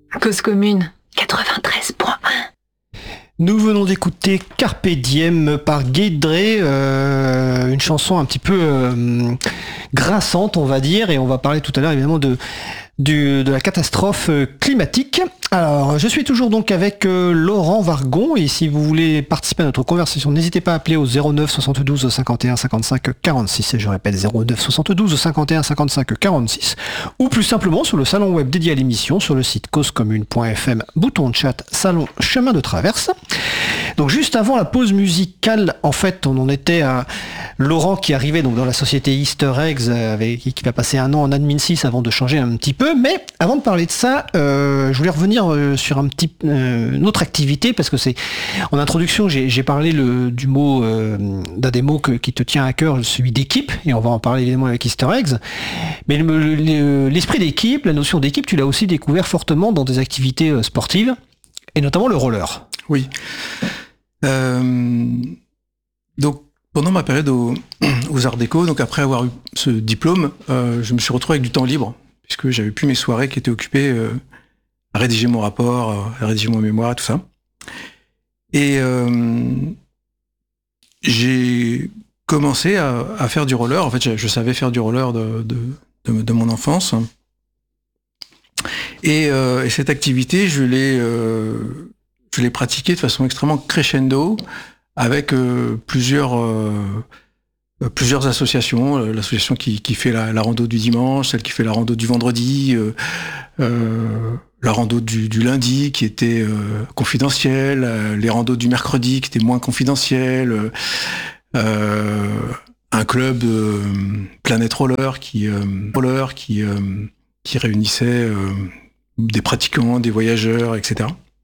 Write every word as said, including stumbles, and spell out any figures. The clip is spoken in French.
Cause commune, quatre-vingt-treize point un. Nous venons d'écouter Carpe Diem par Gay Dre, euh, une chanson un petit peu euh, grinçante, on va dire, et on va parler tout à l'heure évidemment de, du, de la catastrophe climatique. Alors, je suis toujours donc avec euh, Laurent Vargon, et si vous voulez participer à notre conversation, n'hésitez pas à appeler au zéro neuf soixante-douze cinquante et un cinquante-cinq quarante-six, et je répète zéro neuf soixante-douze cinquante et un cinquante-cinq quarante-six, ou plus simplement sur le salon web dédié à l'émission, sur le site cause commune point f m, bouton de chat, salon chemin de traverse. Donc juste avant la pause musicale, en fait, on en était à Laurent qui arrivait donc dans la société Easter Eggs, avec, qui va passer un an en admin six avant de changer un petit peu. Mais avant de parler de ça, euh, je voulais revenir euh, sur un petit, euh, une autre activité, parce que c'est en introduction, j'ai, j'ai parlé le, du mot, euh, d'un des mots que, qui te tient à cœur, celui d'équipe, et on va en parler évidemment avec Easter Eggs. Mais le, le, l'esprit d'équipe, la notion d'équipe, tu l'as aussi découvert fortement dans des activités euh, sportives, et notamment le roller. Oui. Euh, donc pendant ma période au, aux Arts Déco, donc après avoir eu ce diplôme, euh, je me suis retrouvé avec du temps libre, puisque j'avais plus mes soirées qui étaient occupées euh, à rédiger mon rapport, à rédiger mon mémoire, tout ça. Et euh, j'ai commencé à, à faire du roller. En fait, je, je savais faire du roller de, de, de, de mon enfance. Et, euh, et cette activité, je l'ai, euh, je l'ai pratiquée de façon extrêmement crescendo, avec euh, plusieurs, euh, plusieurs associations. L'association qui, qui fait la, la rando du dimanche, celle qui fait la rando du vendredi, euh, euh, la rando du, du lundi qui était euh, confidentielle, euh, les randos du mercredi qui étaient moins confidentielles, euh, un club euh, Planète Roller qui, euh, roller qui, euh, qui réunissait euh, des pratiquants, des voyageurs, et cetera.